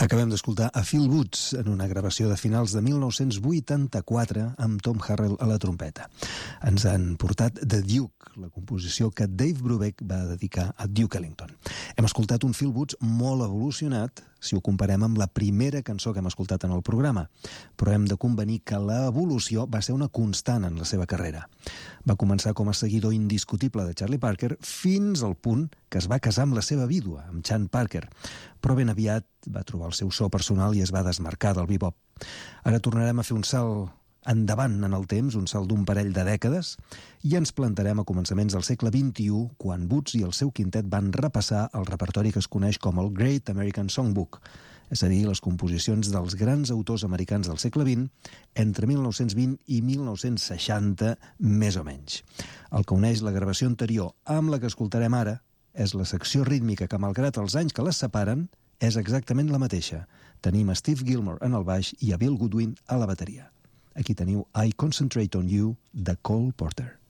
Acabem d'escoltar a Phil Woods en una gravació de finals de 1984 amb Tom Harrell a la trompeta. Ens han portat The Duke, la composició que Dave Brubeck va dedicar a Duke Ellington. Hem escoltat un Phil Woods molt evolucionat si ho comparem amb la primera cançó que hem escoltat en el programa, però hem de convenir que l'evolució va ser una constant en la seva carrera. Va començar com a seguidor indiscutible de Charlie Parker fins al punt que es va casar amb la seva vídua, amb Chan Parker, però ben aviat va trobar el seu so personal i es va desmarcar del bebop. Ara tornarem a fer un salt endavant en el temps, un salt d'un parell de dècades, i ens plantarem a començaments del segle XXI, quan Woods i el seu quintet van repassar el repertori que es coneix com el Great American Songbook, és a dir, les composicions dels grans autors americans del segle XX entre 1920 i 1960, més o menys. El que uneix la gravació anterior amb la que escoltarem ara és la secció rítmica que, malgrat els anys que les separen, és exactament la mateixa. Tenim a Steve Gilmore en el baix i a Bill Goodwin a la bateria. Aquí teniu I Concentrate on You, de Cole Porter.